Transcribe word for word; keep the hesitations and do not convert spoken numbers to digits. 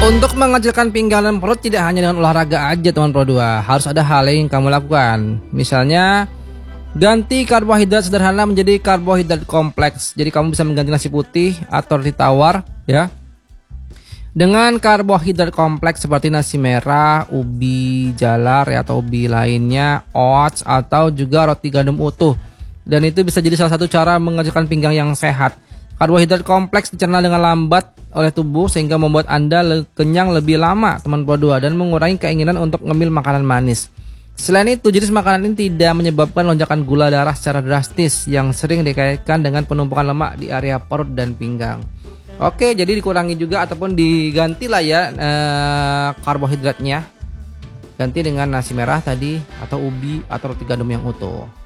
Untuk mengecilkan pinggang dan perut tidak hanya dengan olahraga aja teman Pro dua, harus ada hal yang kamu lakukan. Misalnya ganti karbohidrat sederhana menjadi karbohidrat kompleks. Jadi kamu bisa mengganti nasi putih atau roti tawar ya dengan karbohidrat kompleks seperti nasi merah, ubi jalar ya, atau ubi lainnya, oats, atau juga roti gandum utuh. Dan itu bisa jadi salah satu cara mengecilkan pinggang yang sehat. Karbohidrat kompleks dicerna dengan lambat oleh tubuh sehingga membuat Anda le kenyang lebih lama teman Pro dua dan mengurangi keinginan untuk ngemil makanan manis. Selain itu, jenis makanan ini tidak menyebabkan lonjakan gula darah secara drastis yang sering dikaitkan dengan penumpukan lemak di area perut dan pinggang. Oke, jadi dikurangi juga ataupun diganti lah ya eh, karbohidratnya. Ganti dengan nasi merah tadi atau ubi atau roti gandum yang utuh.